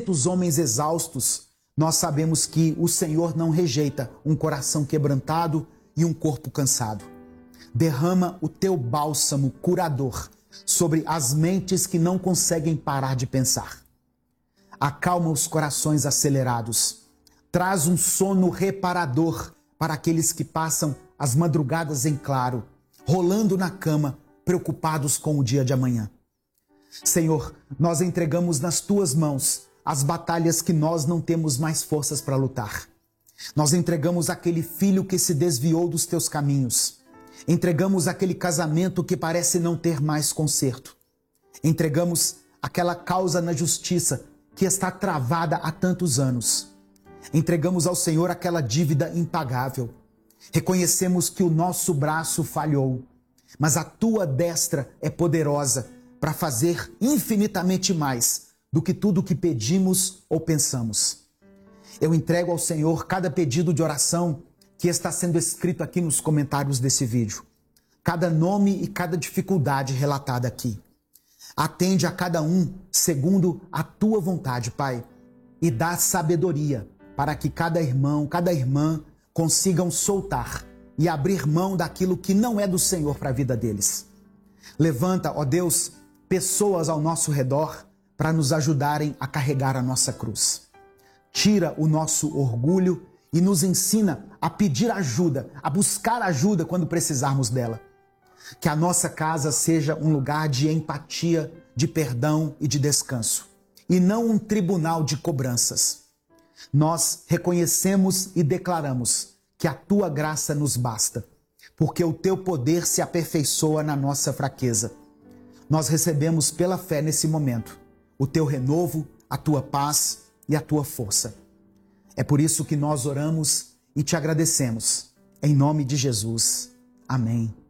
300 homens exaustos, nós sabemos que o Senhor não rejeita um coração quebrantado e um corpo cansado. Derrama o teu bálsamo curador sobre as mentes que não conseguem parar de pensar. Acalma os corações acelerados. Traz um sono reparador para aqueles que passam as madrugadas em claro, rolando na cama, preocupados com o dia de amanhã. Senhor, nós entregamos nas tuas mãos as batalhas que nós não temos mais forças para lutar. Nós entregamos aquele filho que se desviou dos teus caminhos. Entregamos aquele casamento que parece não ter mais conserto. Entregamos aquela causa na justiça que está travada há tantos anos. Entregamos ao Senhor aquela dívida impagável. Reconhecemos que o nosso braço falhou, mas a tua destra é poderosa para fazer infinitamente mais do que tudo que pedimos ou pensamos. Eu entrego ao Senhor cada pedido de oração que está sendo escrito aqui nos comentários desse vídeo. Cada nome e cada dificuldade relatada aqui. Atende a cada um segundo a tua vontade, Pai, e dá sabedoria para que cada irmão, cada irmã consigam soltar e abrir mão daquilo que não é do Senhor para a vida deles. Levanta, ó Deus, pessoas ao nosso redor para nos ajudarem a carregar a nossa cruz. Tira o nosso orgulho e nos ensina a pedir ajuda, a buscar ajuda quando precisarmos dela. Que a nossa casa seja um lugar de empatia, de perdão e de descanso, e não um tribunal de cobranças. Nós reconhecemos e declaramos que a tua graça nos basta, porque o teu poder se aperfeiçoa na nossa fraqueza. Nós recebemos pela fé nesse momento o teu renovo, a tua paz e a tua força. É por isso que nós oramos e te agradecemos. Em nome de Jesus. Amém.